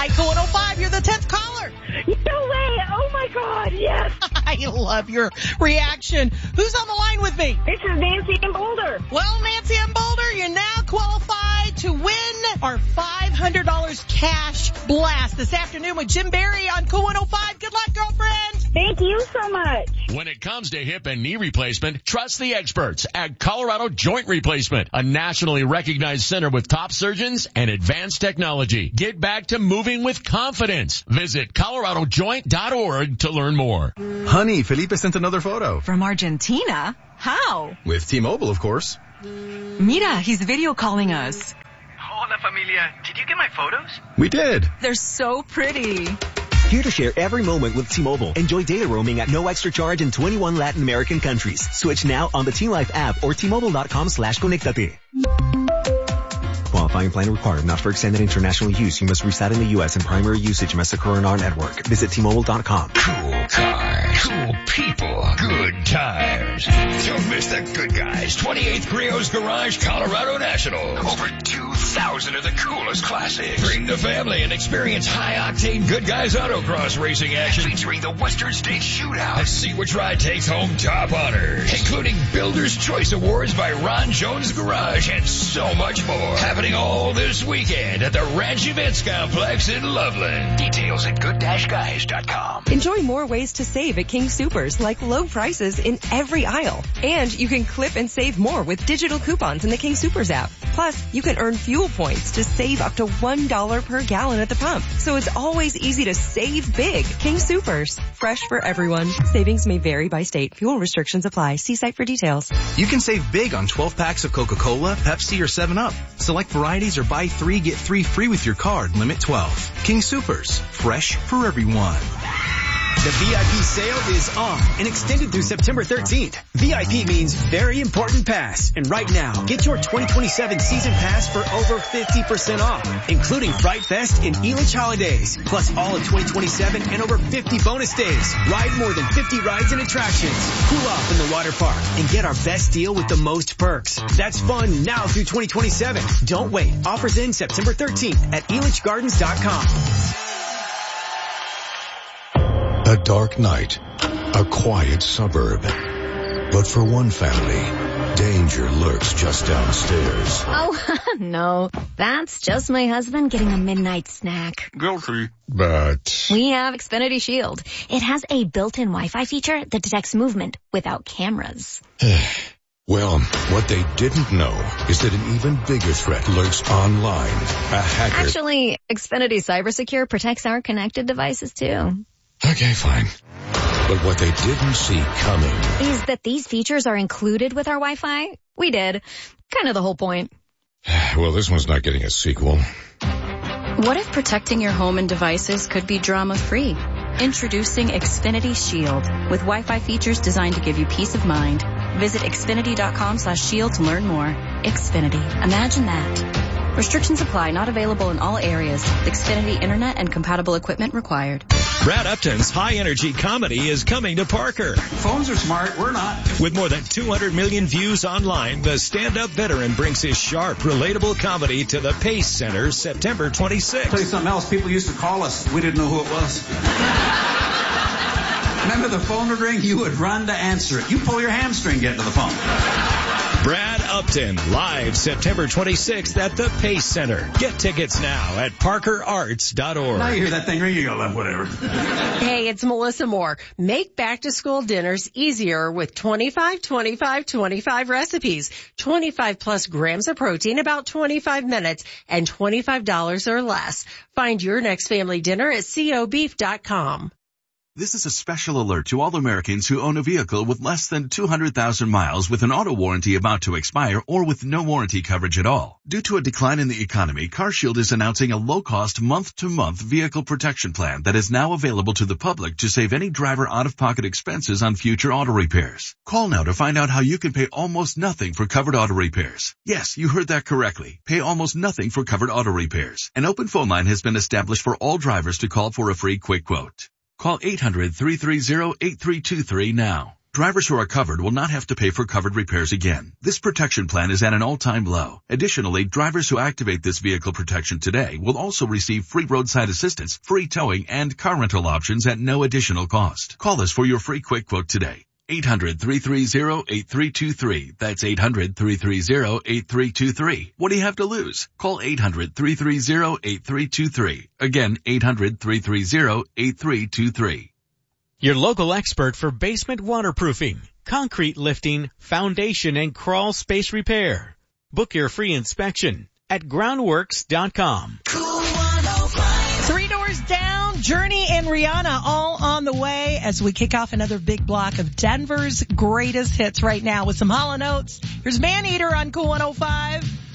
Hi, Cool 105. You're the 10th caller. No way. Oh, my God. Yes. I love your reaction. Who's on the line with me? This is Nancy in Boulder. Well, Nancy in Boulder, you're now qualified to win our $500 cash blast this afternoon with Jim Barry on Cool 105. Good luck, girlfriend. Thank you so much. When it comes to hip and knee replacement, trust the experts at Colorado Joint Replacement, a nationally recognized center with top surgeons and advanced technology. Get back to moving with confidence. Visit coloradojoint.org to learn more. Honey, Felipe sent another photo. From Argentina? How? With T-Mobile, of course. Mira, he's video calling us. Hola, familia. Did you get my photos? We did. They're so pretty. Here to share every moment with T-Mobile. Enjoy data roaming at no extra charge in 21 Latin American countries. Switch now on the T-Life app or T-Mobile.com/conectate. Qualifying plan required. Not for extended international use. You must reside in the U.S. and primary usage must occur on our network. Visit T-Mobile.com. Cool cars, cool people, good tires. Don't miss the good guys. 28th Griot's Garage, Colorado National. Over 2,000 of the coolest classics. Bring the family and experience high-octane good guys autocross racing action. Featuring the Western States Shootout. And see which ride takes home top honors. Including Builder's Choice Awards by Ron Jones Garage and so much more. Happening all this weekend at the Ranch Events Complex in Loveland. Details at good-guys.com. Enjoy more ways to save at King Soopers, like low prices in every aisle. And you can clip and save more with digital coupons in the King Soopers app. Plus, you can earn fuel points to save up to $1 per gallon at the pump. So it's always easy to save big. King Soopers. Fresh for everyone. Savings may vary by state. Fuel restrictions apply. See site for details. You can save big on 12 packs of Coca-Cola, Pepsi, or 7-Up. Select varieties or buy 3, get 3 free with your card. Limit 12. King Soopers. Fresh for everyone. The VIP sale is on and extended through September 13th. VIP means very important pass. And right now, get your 2027 season pass for over 50% off, including Fright Fest and Elitch Holidays, plus all of 2027 and over 50 bonus days. Ride more than 50 rides and attractions. Cool off in the water park and get our best deal with the most perks. That's fun now through 2027. Don't wait. Offers end September 13th at elitchgardens.com. A dark night, a quiet suburb. But for one family, danger lurks just downstairs. Oh, no. That's just my husband getting a midnight snack. Guilty. But We have Xfinity Shield. It has a built-in Wi-Fi feature that detects movement without cameras. well, what they didn't know is that an even bigger threat lurks online. A hacker. Actually, Xfinity CyberSecure protects our connected devices too. Okay, fine. But what they didn't see coming is that these features are included with our Wi-Fi. We did. Kind of the whole point. Well, this one's not getting a sequel. What if protecting your home and devices could be drama-free? Introducing Xfinity Shield with Wi-Fi features designed to give you peace of mind. Visit Xfinity.com/shield to learn more. Xfinity. Imagine that. Restrictions apply. Not available in all areas. Xfinity Internet and compatible equipment required. Brad Upton's high-energy comedy is coming to Parker. Phones are smart. We're not. With more than 200 million views online, the stand-up veteran brings his sharp, relatable comedy to the Pace Center September 26th. I'll tell you something else. People used to call us. We didn't know who it was. Remember the phone would ring? You would run to answer it. You pull your hamstring getting to the phone. Brad Upton, live September 26th at the Pace Center. Get tickets now at parkerarts.org. Now you hear that thing ring, you go, whatever. Hey, it's Melissa Moore. Make back-to-school dinners easier with 25-25-25 recipes. 25 plus grams of protein, about 25 minutes, and $25 or less. Find your next family dinner at cobeef.com. This is a special alert to all Americans who own a vehicle with less than 200,000 miles with an auto warranty about to expire or with no warranty coverage at all. Due to a decline in the economy, CarShield is announcing a low-cost month-to-month vehicle protection plan that is now available to the public to save any driver out-of-pocket expenses on future auto repairs. Call now to find out how you can pay almost nothing for covered auto repairs. Yes, you heard that correctly. Pay almost nothing for covered auto repairs. An open phone line has been established for all drivers to call for a free quick quote. Call 800-330-8323 now. Drivers who are covered will not have to pay for covered repairs again. This protection plan is at an all-time low. Additionally, drivers who activate this vehicle protection today will also receive free roadside assistance, free towing, and car rental options at no additional cost. Call us for your free quick quote today. 800-330-8323. That's 800-330-8323. What do you have to lose? Call 800-330-8323. Again, 800-330-8323. Your local expert for basement waterproofing, concrete lifting, foundation, and crawl space repair. Book your free inspection at groundworks.com. Cool 105. 3 Doors Down, Journey, and Rihanna all on the way as we kick off another big block of Denver's greatest hits right now with some Hall & Oates. Here's Maneater on Cool 105.